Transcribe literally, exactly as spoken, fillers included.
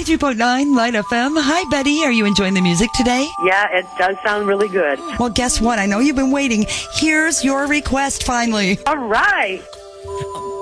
ninety-two point nine Light F M. Hi, Betty. Are you enjoying the music today? Yeah, it does sound really good. Well, guess what? I know you've been waiting. Here's your request finally. All right.